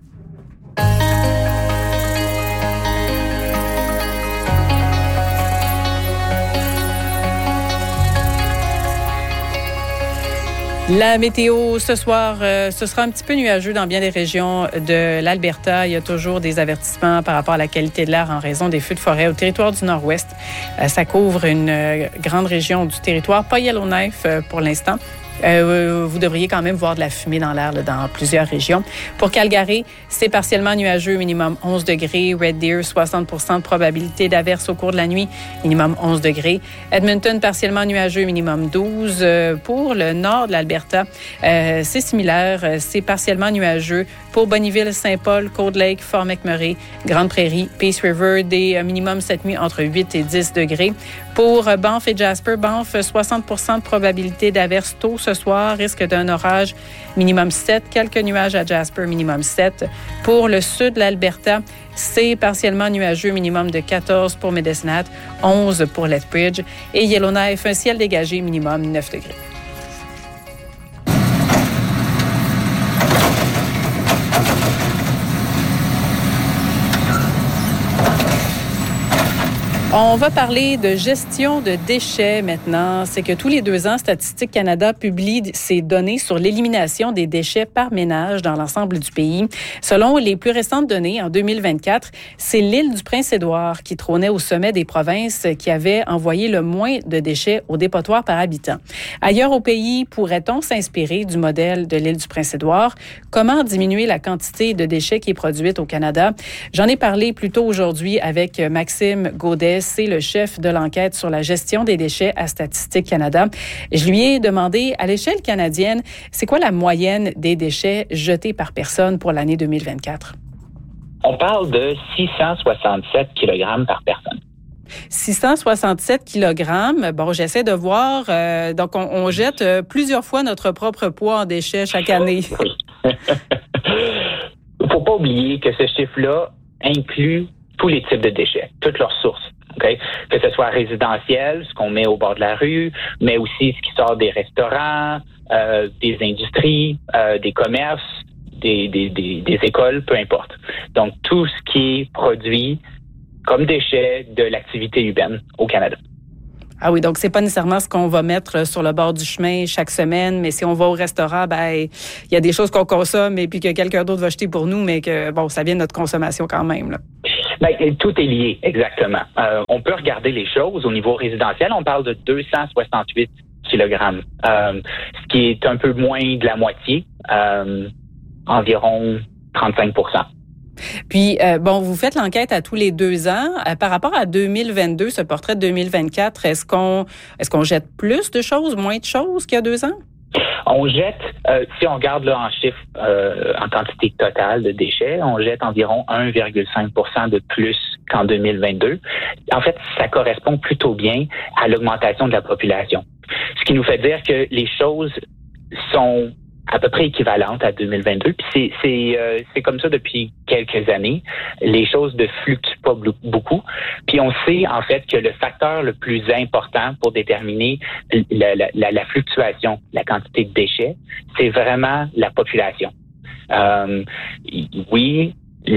La météo ce soir, euh, ce sera un petit peu nuageux dans bien des régions de l'Alberta. Il y a toujours des avertissements par rapport à la qualité de l'air en raison des feux de forêt au territoire du Nord-Ouest. Euh, ça couvre une euh, grande région du territoire, pas Yellowknife euh, pour l'instant. Euh, vous devriez quand même voir de la fumée dans l'air là, dans plusieurs régions. Pour Calgary, c'est partiellement nuageux, minimum onze degrés. Red Deer, soixante pour cent de probabilité d'averse au cours de la nuit, minimum onze degrés. Edmonton, partiellement nuageux, minimum douze. Euh, pour le nord de l'Alberta, euh, c'est similaire, c'est partiellement nuageux. Pour Bonnyville, Saint-Paul, Cold Lake, Fort McMurray, Grande Prairie, Peace River, des euh, minimums cette nuit entre huit et dix degrés. Pour euh, Banff et Jasper, Banff, soixante pour cent de probabilité d'averse tôt ce soir, risque d'un orage, minimum sept, quelques nuages à Jasper, minimum sept. Pour le sud de l'Alberta, c'est partiellement nuageux, minimum de quatorze pour Medicine Hat, onze pour Lethbridge et Yellowknife, un ciel dégagé, minimum neuf degrés. On va parler de gestion de déchets maintenant. C'est que tous les deux ans, Statistique Canada publie ses données sur l'élimination des déchets par ménage dans l'ensemble du pays. Selon les plus récentes données, en deux mille vingt-quatre, c'est l'île du Prince-Édouard qui trônait au sommet des provinces qui avait envoyé le moins de déchets au dépotoir par habitant. Ailleurs au pays, pourrait-on s'inspirer du modèle de l'île du Prince-Édouard? Comment diminuer la quantité de déchets qui est produite au Canada? J'en ai parlé plus tôt aujourd'hui avec Maxime Gaudet. C'est le chef de l'enquête sur la gestion des déchets à Statistique Canada. Je lui ai demandé, à l'échelle canadienne, c'est quoi la moyenne des déchets jetés par personne pour l'année deux mille vingt-quatre? On parle de six cent soixante-sept kilogrammes par personne. six cent soixante-sept kilogrammes. Bon, j'essaie de voir. Euh, donc, on, on jette euh, plusieurs fois notre propre poids en déchets chaque année. Oui. Il ne faut pas oublier que ce chiffre-là inclut tous les types de déchets, toutes leurs sources. Okay? Que ce soit résidentiel, ce qu'on met au bord de la rue, mais aussi ce qui sort des restaurants, euh, des industries, euh, des commerces, des, des, des, des écoles, peu importe. Donc, tout ce qui est produit comme déchets de l'activité urbaine au Canada. Ah oui, donc c'est pas nécessairement ce qu'on va mettre sur le bord du chemin chaque semaine, mais si on va au restaurant, ben il y a des choses qu'on consomme et puis que quelqu'un d'autre va jeter pour nous, mais que bon, ça vient de notre consommation quand même, là. Ben, tout est lié, exactement. Euh, on peut regarder les choses au niveau résidentiel. On parle de deux cent soixante-huit kilogrammes, euh, ce qui est un peu moins de la moitié, euh, environ trente-cinq pour cent. Puis, euh, bon, vous faites l'enquête à tous les deux ans. Euh, par rapport à deux mille vingt-deux, ce portrait de deux mille vingt-quatre, est-ce qu'on, est-ce qu'on jette plus de choses, moins de choses qu'il y a deux ans? On jette, euh, si on regarde là en chiffres, euh, en quantité totale de déchets, on jette environ un virgule cinq pour cent de plus qu'en deux mille vingt-deux. En fait, ça correspond plutôt bien à l'augmentation de la population. Ce qui nous fait dire que les choses sont à peu près équivalentes à deux mille vingt-deux. Puis c'est c'est euh, c'est comme ça depuis quelques années. Les choses ne fluctuent pas beaucoup. Puis on sait en fait que le facteur le plus important pour déterminer la, la, la, la fluctuation, la quantité de déchets, c'est vraiment la population. Euh, oui,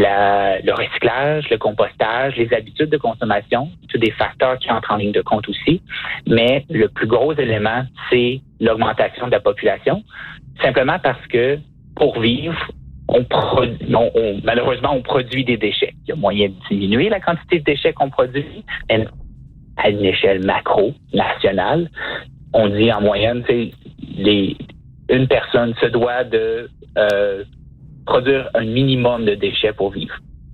la, le recyclage, le compostage, les habitudes de consommation, tous des facteurs qui entrent en ligne de compte aussi. Mais le plus gros élément, c'est l'augmentation de la population. Simplement parce que pour vivre, on, produ- on, on malheureusement, on produit des déchets. Il y a moyen de diminuer la quantité de déchets qu'on produit, mais à une échelle macro, nationale, on dit en moyenne, c'est les une personne se doit de euh, produire un minimum de déchets pour vivre.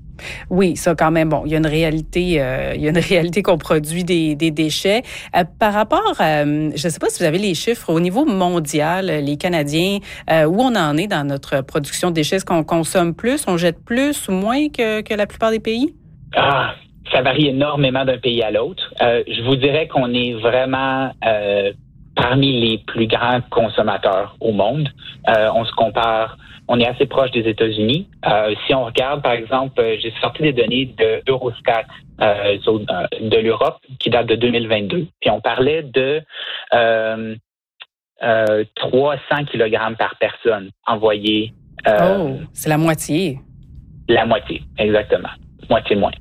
Oui, ça quand même, bon, il y a une réalité, euh, il y a une réalité qu'on produit des, des déchets. Euh, par rapport, euh, je ne sais pas si vous avez les chiffres, au niveau mondial, les Canadiens, euh, où on en est dans notre production de déchets? Est-ce qu'on consomme plus, on jette plus ou moins que, que la plupart des pays? Ah, ça varie énormément d'un pays à l'autre. Euh, je vous dirais qu'on est vraiment euh, parmi les plus grands consommateurs au monde. Euh, on se compare, on est assez proche des États-Unis. Euh, si on regarde, par exemple, j'ai sorti des données de Eurostat euh, de l'Europe qui datent de deux mille vingt-deux. Puis on parlait de euh, euh, trois cents kilogrammes par personne envoyés. Euh, oh, c'est la moitié. La moitié, exactement. Moitié moins.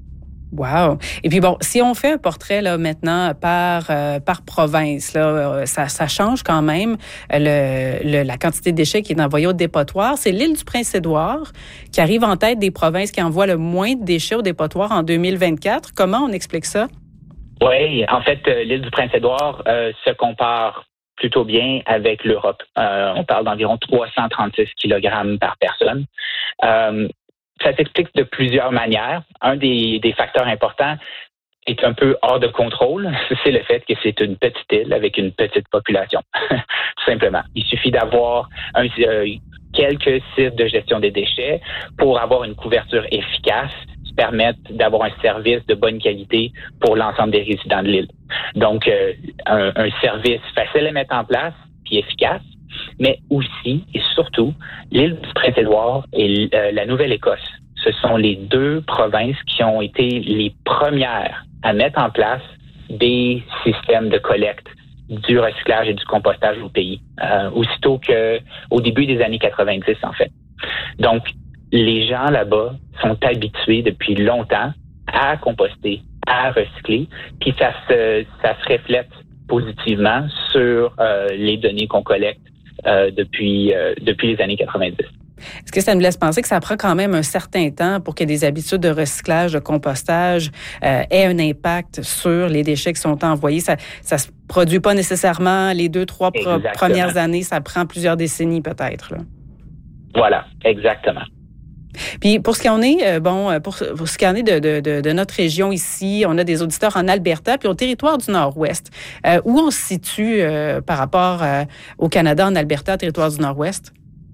Wow. Et puis bon, si on fait un portrait là maintenant par euh, par province, là, ça, ça change quand même le, le, la quantité de déchets qui est envoyée au dépotoir. C'est l'île du Prince-Édouard qui arrive en tête des provinces qui envoient le moins de déchets au dépotoir en deux mille vingt-quatre. Comment on explique ça? Oui, en fait, euh, l'île du Prince-Édouard euh, se compare plutôt bien avec l'Europe. Euh, on parle d'environ trois cent trente-six kilogrammes par personne. Euh, Ça s'explique de plusieurs manières. Un des, des facteurs importants est un peu hors de contrôle. C'est le fait que c'est une petite île avec une petite population, tout simplement. Il suffit d'avoir un, euh, quelques sites de gestion des déchets pour avoir une couverture efficace, qui permettre d'avoir un service de bonne qualité pour l'ensemble des résidents de l'île. Donc, euh, un, un service facile à mettre en place puis efficace, mais aussi et surtout, l'île du Prince-Édouard et euh, la Nouvelle-Écosse. Ce sont les deux provinces qui ont été les premières à mettre en place des systèmes de collecte du recyclage et du compostage au pays, euh, aussitôt qu'au début des années quatre-vingt-dix, en fait. Donc, les gens là-bas sont habitués depuis longtemps à composter, à recycler, puis ça se, ça se reflète positivement sur euh, les données qu'on collecte Euh, depuis, euh, depuis les années quatre-vingt-dix. Est-ce que ça nous laisse penser que ça prend quand même un certain temps pour que des habitudes de recyclage, de compostage euh, aient un impact sur les déchets qui sont envoyés? Ça ne se produit pas nécessairement les deux, trois pro- premières années. Ça prend plusieurs décennies peut-être. Là. Voilà, exactement. Puis pour ce qui en est, euh, bon, pour, pour ce qui en est de, de, de, de notre région ici, on a des auditeurs en Alberta, puis au territoire du Nord-Ouest. Euh, où on se situe euh, par rapport euh, au Canada, en Alberta, territoire du Nord-Ouest?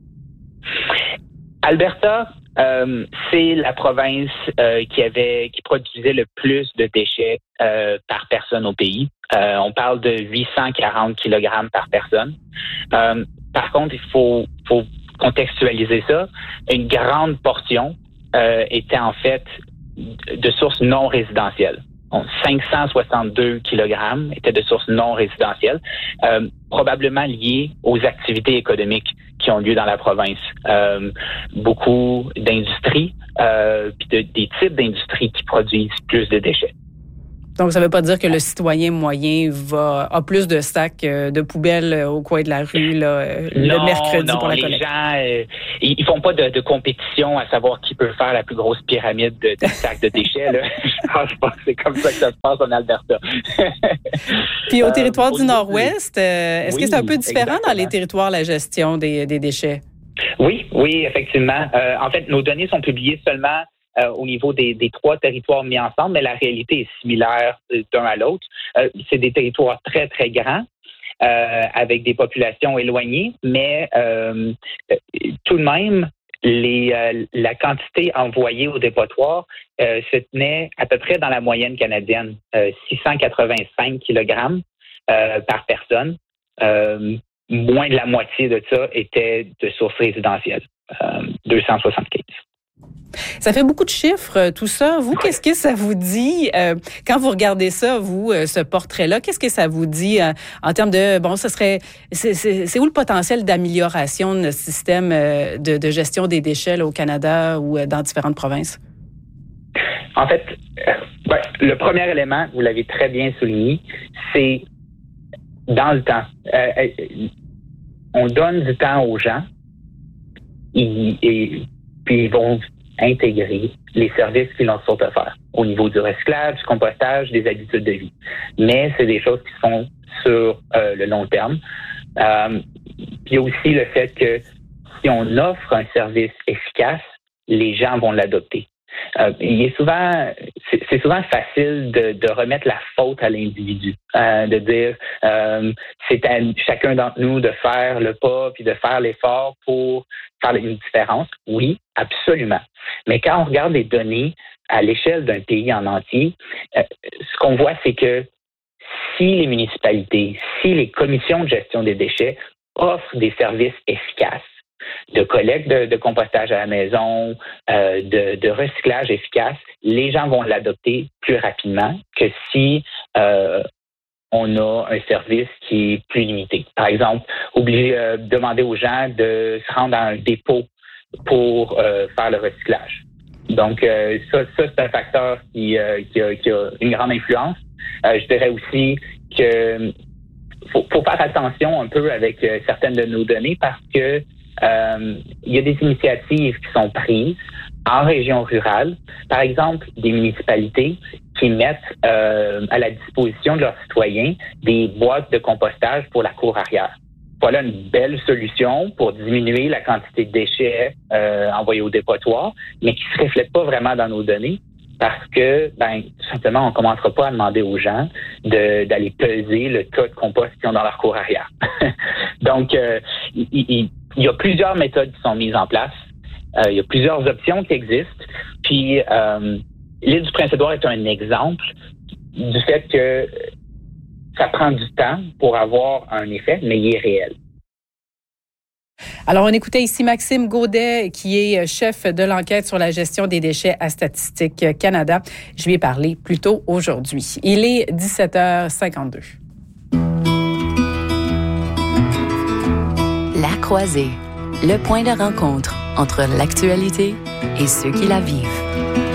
Alberta, euh, c'est la province euh, qui avait, qui produisait le plus de déchets euh, par personne au pays. Euh, on parle de huit cent quarante kilogrammes par personne. Euh, par contre, il faut, faut contextualiser ça. Une grande portion euh, était en fait de sources non résidentielles. Donc, cinq cent soixante-deux kilogrammes étaient de sources non résidentielles, euh, probablement liées aux activités économiques qui ont lieu dans la province. Euh, beaucoup d'industries, euh, puis de, des types d'industries qui produisent plus de déchets. Donc, ça ne veut pas dire que le citoyen moyen va a plus de sacs euh, de poubelles euh, au coin de la rue là, euh, non, le mercredi non, pour la les collecte. gens, euh, ils, ils font pas de, de compétition à savoir qui peut faire la plus grosse pyramide de, de sacs de déchets. Là. Je pense pas que c'est comme ça que ça se passe en Alberta. Puis au territoire euh, du Nord-Ouest, euh, est-ce oui, que c'est un peu différent exactement. dans les territoires, la gestion des, des déchets? Oui, oui, effectivement. Euh, en fait, nos données sont publiées seulement Euh, au niveau des, des trois territoires mis ensemble, mais la réalité est similaire d'un à l'autre. Euh, c'est des territoires très, très grands, euh, avec des populations éloignées, mais euh, tout de même, les, euh, la quantité envoyée au dépotoir euh, se tenait à peu près dans la moyenne canadienne, euh, six cent quatre-vingt-cinq kilogrammes euh, par personne. Euh, moins de la moitié de ça était de sources résidentielles, euh, deux cent soixante-quinze. Ça fait beaucoup de chiffres, tout ça. Vous, qu'est-ce que ça vous dit euh, quand vous regardez ça, vous, euh, ce portrait-là? Qu'est-ce que ça vous dit euh, en termes de, bon, ce serait, c'est, c'est, c'est où le potentiel d'amélioration de notre système euh, de, de gestion des déchets là, au Canada ou euh, dans différentes provinces? En fait, euh, ouais, le premier élément, vous l'avez très bien souligné, c'est dans le temps. Euh, euh, on donne du temps aux gens et, et puis ils vont intégrer les services qui leur sont offerts au niveau du recyclage, du compostage, des habitudes de vie. Mais c'est des choses qui se font sur euh, le long terme. Euh, il y a aussi le fait que si on offre un service efficace, les gens vont l'adopter. Euh, il est souvent, c'est, c'est souvent facile de, de remettre la faute à l'individu, euh, de dire euh, c'est à chacun d'entre nous de faire le pas puis de faire l'effort pour faire une différence. Oui, absolument. Mais quand on regarde les données à l'échelle d'un pays en entier, euh, ce qu'on voit, c'est que si les municipalités, si les commissions de gestion des déchets offrent des services efficaces, de collecte de, de compostage à la maison, euh, de, de recyclage efficace, les gens vont l'adopter plus rapidement que si euh, on a un service qui est plus limité. Par exemple, obliger, euh, demander aux gens de se rendre à un dépôt pour euh, faire le recyclage. Donc, euh, ça, ça, c'est un facteur qui, euh, qui, a, qui a une grande influence. Euh, je dirais aussi que faut, faut faire attention un peu avec euh, certaines de nos données parce que euh, il y a des initiatives qui sont prises en région rurale. Par exemple, des municipalités qui mettent euh, à la disposition de leurs citoyens des boîtes de compostage pour la cour arrière. Voilà une belle solution pour diminuer la quantité de déchets euh, envoyés au dépotoir, mais qui ne se reflète pas vraiment dans nos données parce que, ben, tout simplement, on ne commencera pas à demander aux gens de, d'aller peser le tas de compost qu'ils ont dans leur cour arrière. Donc, euh, il, il, il y a plusieurs méthodes qui sont mises en place. Euh, il y a plusieurs options qui existent. Puis, euh, l'île du Prince-Édouard est un exemple du fait que ça prend du temps pour avoir un effet, mais il est réel. Alors, on écoutait ici Maxime Gaudet, qui est chef de l'enquête sur la gestion des déchets à Statistique Canada. Je lui ai parlé plus tôt aujourd'hui. Il est dix-sept heures cinquante-deux. La Croisée, le point de rencontre entre l'actualité et ceux qui la vivent.